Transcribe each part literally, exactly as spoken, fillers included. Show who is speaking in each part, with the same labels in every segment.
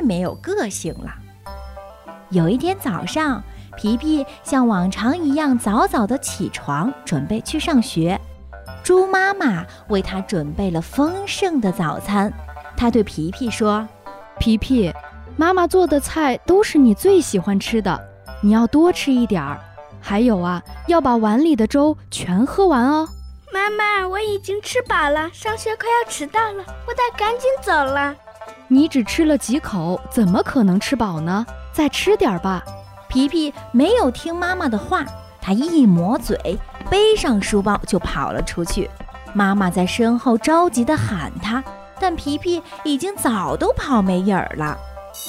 Speaker 1: 没有个性了。有一天早上，皮皮像往常一样早早地起床，准备去上学。猪妈妈为他准备了丰盛的早餐。她对皮皮说：
Speaker 2: 皮皮，妈妈做的菜都是你最喜欢吃的，你要多吃一点儿。还有啊，要把碗里的粥全喝完哦。
Speaker 3: 妈妈，我已经吃饱了，上学快要迟到了，我得赶紧走了。
Speaker 2: 你只吃了几口，怎么可能吃饱呢？再吃点吧。
Speaker 1: 皮皮没有听妈妈的话，他一抹嘴，背上书包就跑了出去。妈妈在身后着急地喊他，但皮皮已经早都跑没影儿了。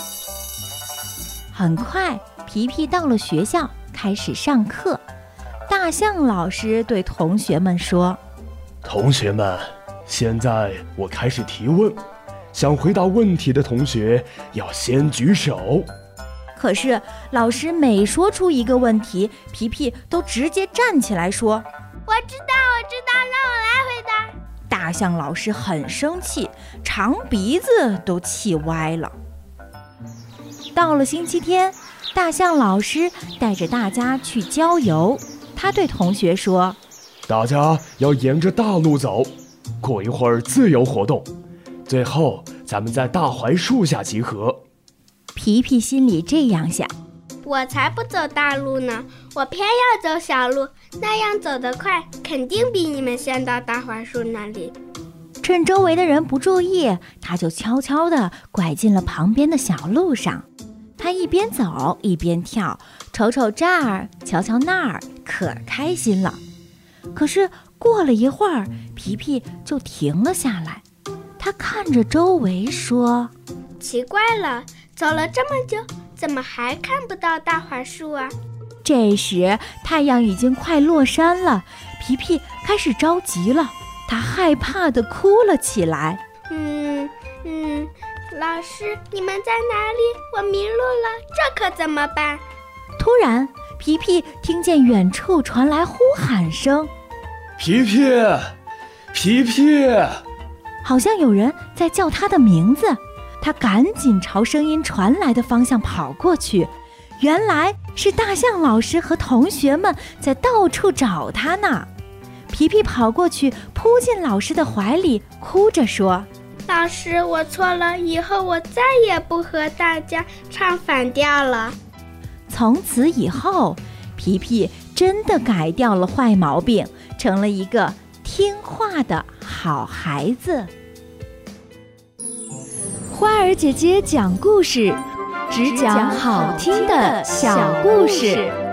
Speaker 1: 很快，皮皮到了学校，开始上课。大象老师对同学们说：
Speaker 4: 同学们，现在我开始提问，想回答问题的同学要先举手。
Speaker 1: 可是老师每说出一个问题，皮皮都直接站起来说：
Speaker 3: 我知道我知道，让我来回答。
Speaker 1: 大象老师很生气，长鼻子都气歪了。到了星期天，大象老师带着大家去郊游。他对同学说：
Speaker 4: 大家要沿着大路走，过一会儿自由活动，最后咱们在大槐树下集合。
Speaker 1: 皮皮心里这样想：
Speaker 3: 我才不走大路呢，我偏要走小路，那样走得快，肯定比你们先到大槐树那里。
Speaker 1: 趁周围的人不注意，他就悄悄地拐进了旁边的小路上。他一边走一边跳，瞅瞅这儿，瞧瞧那儿，可开心了。可是过了一会儿，皮皮就停了下来。他看着周围说：
Speaker 3: 奇怪了，走了这么久，怎么还看不到大槐树啊？
Speaker 1: 这时太阳已经快落山了，皮皮开始着急了，他害怕地哭了起来。
Speaker 3: 嗯嗯，老师，你们在哪里？我迷路了，这可怎么办？
Speaker 1: 突然，皮皮听见远处传来呼喊声：
Speaker 4: 皮皮，皮皮！
Speaker 1: 好像有人在叫他的名字。他赶紧朝声音传来的方向跑过去，原来是大象老师和同学们在到处找他呢。皮皮跑过去，扑进老师的怀里，哭着说：
Speaker 3: 老师，我错了，以后我再也不和大家唱反调了。
Speaker 1: 从此以后，皮皮真的改掉了坏毛病，成了一个听话的好孩子。
Speaker 2: 花儿姐姐讲故事，只讲好听的小故事。